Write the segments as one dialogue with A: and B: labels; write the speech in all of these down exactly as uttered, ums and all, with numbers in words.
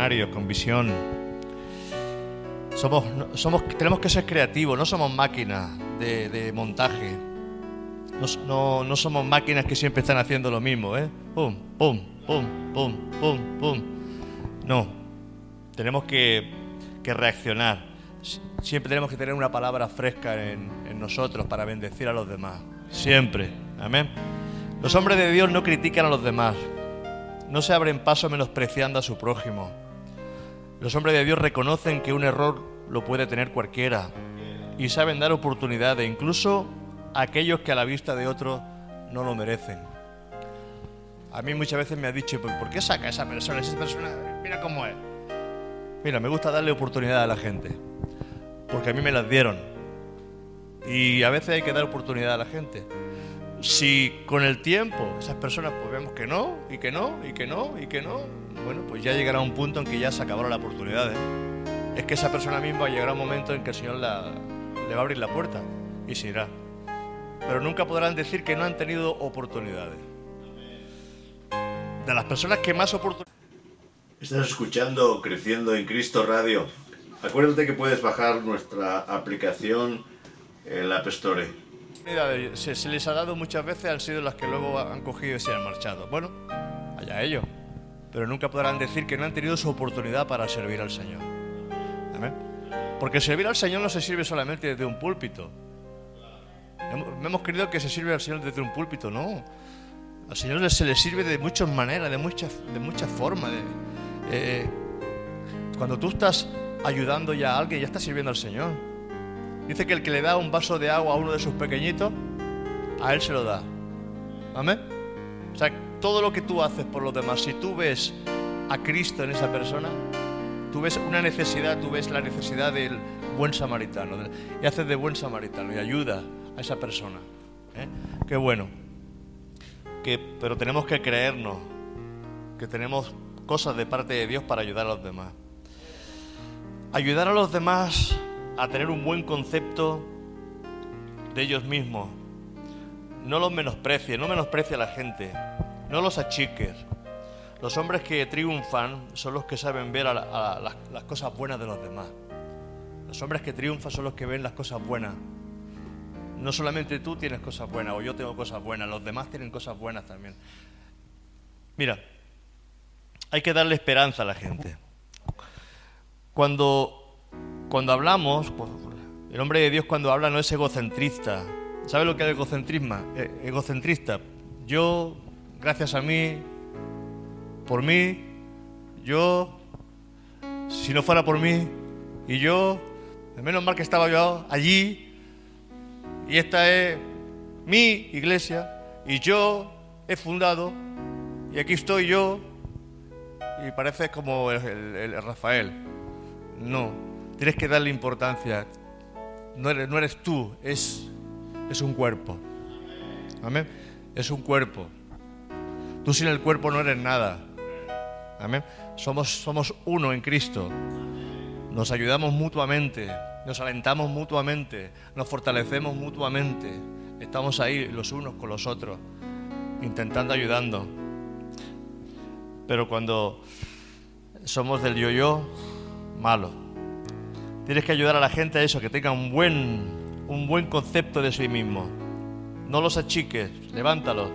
A: visionarios, con visión. Somos, somos, tenemos que ser creativos, no somos máquinas de, de montaje. No, no, no somos máquinas que siempre están haciendo lo mismo, ¿eh? Pum, pum, pum, pum, pum, pum. No, tenemos que, que reaccionar. Siempre tenemos que tener una palabra fresca en, en nosotros para bendecir a los demás. Siempre, amén. Los hombres de Dios no critican a los demás, no se abren paso menospreciando a su prójimo. Los hombres de Dios reconocen que un error lo puede tener cualquiera y saben dar oportunidades, incluso a aquellos que a la vista de otros no lo merecen. A mí muchas veces me ha dicho, ¿por qué saca a esa persona? Esa persona, mira cómo es. Mira, me gusta darle oportunidad a la gente, porque a mí me las dieron. Y a veces hay que dar oportunidad a la gente. Si con el tiempo esas personas pues vemos que no, y que no, y que no, y que no, bueno, pues ya llegará un punto en que ya se acabará la oportunidad, ¿eh? Es que esa persona misma llegará un momento en que el Señor la, le va a abrir la puerta y se irá. Pero nunca podrán decir que no han tenido oportunidades. De las personas que más oportunidades...
B: Estás escuchando Creciendo en Cristo Radio. Acuérdate que puedes bajar nuestra aplicación en la App Store.
A: Se, se les ha dado muchas veces, han sido las que luego han cogido y se han marchado. Bueno, allá ellos. Pero nunca podrán decir que no han tenido su oportunidad para servir al Señor. ¿Amén? Porque servir al Señor no se sirve solamente desde un púlpito. Hemos, hemos creído que se sirve al Señor desde un púlpito, no. Al Señor se le sirve de muchas maneras, de muchas, de muchas formas. De, eh, cuando tú estás ayudando ya a alguien, ya estás sirviendo al Señor. Dice que el que le da un vaso de agua a uno de sus pequeñitos, a él se lo da. ¿Amén? O sea, todo lo que tú haces por los demás, si tú ves a Cristo en esa persona, tú ves una necesidad, tú ves la necesidad del buen samaritano, y haces de buen samaritano y ayuda a esa persona. ¿Eh? Qué bueno. Que, pero tenemos que creernos que tenemos cosas de parte de Dios para ayudar a los demás. Ayudar a los demás a tener un buen concepto de ellos mismos. No los menosprecies, no menosprecies a la gente, no los achiques. Los hombres que triunfan son los que saben ver a la, a las, las cosas buenas de los demás. Los hombres que triunfan son los que ven las cosas buenas. No solamente tú tienes cosas buenas o yo tengo cosas buenas, los demás tienen cosas buenas también. Mira, hay que darle esperanza a la gente. Cuando, cuando hablamos, pues, el hombre de Dios cuando habla no es egocentrista. ¿Sabe lo que es el egocentrismo? Eh, egocentrista. Yo, gracias a mí, por mí, yo, si no fuera por mí, y yo, menos mal que estaba yo allí, y esta es mi iglesia, y yo he fundado, y aquí estoy yo, y pareces como el, el, el Rafael. No, tienes que darle importancia. No eres, no eres tú, es, es un cuerpo. Amén. Es un cuerpo. Tú sin el cuerpo no eres nada. Amén. Somos, somos uno en Cristo. Nos ayudamos mutuamente, nos alentamos mutuamente, nos fortalecemos mutuamente. Estamos ahí los unos con los otros, intentando ayudando. Pero cuando somos del yo-yo, malo. Tienes que ayudar a la gente a eso, que tenga un buen, un buen concepto de sí mismo. No los achiques, levántalos.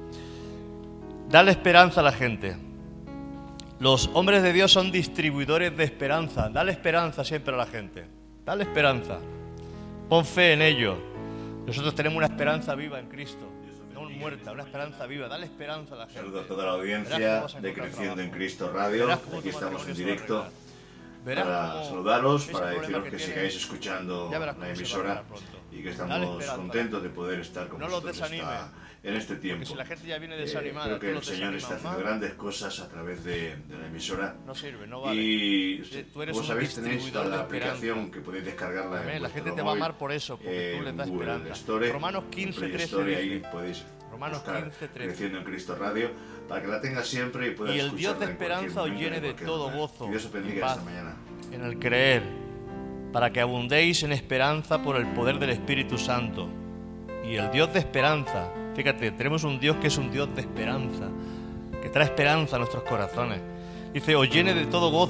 A: Dale esperanza a la gente. Los hombres de Dios son distribuidores de esperanza. Dale esperanza siempre a la gente. Dale esperanza. Pon fe en ellos. Nosotros tenemos una esperanza viva en Cristo. No muerta, una esperanza viva. Dale esperanza a la gente.
B: Saludos a toda la audiencia de Creciendo en Cristo Radio. Aquí estamos en directo para saludaros, para deciros que sigáis escuchando la emisora y que estamos contentos de poder estar con vosotros esta, en este tiempo.
A: Si la gente ya viene desanimada,
B: eh, creo que el Señor está haciendo más. grandes cosas a través de, de la emisora.
A: No sirve, no vale.
B: Y como sabéis, tenéis la aplicación que podéis descargarla.
A: Amén.
B: En
A: la gente te
B: móvil,
A: va a amar por eso, porque tú les das esperanza.
B: Store,
A: Romanos quince, trece
B: dice, ahí podéis
A: Romanos
B: buscar
A: quince, trece.
B: Creciendo en Cristo Radio para que la tengas siempre y puedas
A: Y el Dios de
B: escucharla en
A: esperanza os
B: cualquier
A: llene
B: momento,
A: de
B: en
A: todo
B: cualquier
A: gozo
B: lugar. Que Dios os
A: y
B: bendiga
A: paz
B: esta mañana.
A: en el creer, para que abundéis en esperanza por el poder del Espíritu Santo. Y el Dios de esperanza, fíjate, tenemos un Dios que es un Dios de esperanza, que trae esperanza a nuestros corazones. Dice, os llene de todo gozo